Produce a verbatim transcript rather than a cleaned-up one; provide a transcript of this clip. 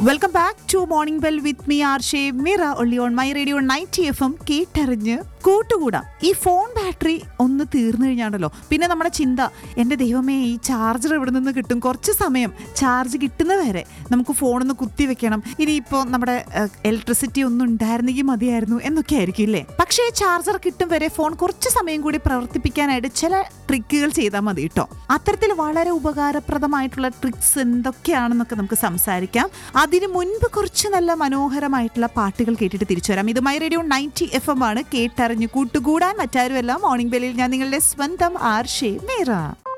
Welcome back to morning bell with me R ഷേ മിറ only on my radio ninety F M. കേട്ടറിഞ്ഞ് കൂട്ടുകൂടാം. ഈ phone battery ഒന്ന് തീർന്നു കഴിഞ്ഞാണല്ലോ പിന്നെ നമ്മുടെ ചിന്ത, എൻ്റെ ദൈവമേ ഈ ചാർജർ ഇവിടെ നിന്ന് കിട്ടും, കുറച്ച് സമയം ചാർജ് കിട്ടുന്നത് വരെ നമുക്ക് ഫോണൊന്ന് കുത്തി വെക്കണം, ഇനിയിപ്പോൾ നമ്മുടെ ഇലക്ട്രിസിറ്റി ഒന്നും ഉണ്ടായിരുന്നെങ്കിൽ മതിയായിരുന്നു എന്നൊക്കെ ആയിരിക്കും ഇല്ലേ. പക്ഷേ ചാർജർ കിട്ടും വരെ ഫോൺ കുറച്ച് സമയം കൂടി പ്രവർത്തിപ്പിക്കാനായിട്ട് ചില ട്രിക്കുകൾ ചെയ്താൽ മതി കേട്ടോ. അത്തരത്തിൽ വളരെ ഉപകാരപ്രദമായിട്ടുള്ള ട്രിക്സ് എന്തൊക്കെയാണെന്നൊക്കെ നമുക്ക് സംസാരിക്കാം. അതിനു മുൻപ് കുറച്ച് നല്ല മനോഹരമായിട്ടുള്ള പാട്ടുകൾ കേട്ടിട്ട് തിരിച്ചു വരാം. ഇത് my radio ninety F M ആണ്. കേട്ടറിഞ്ഞു കൂട്ടുകൂടാൻ മറ്റാരുമല്ല, മോർണിംഗ് ബെല്ലിൽ ഞാൻ നിങ്ങളുടെ സ്വന്തം ആർ ഷേ മീറ.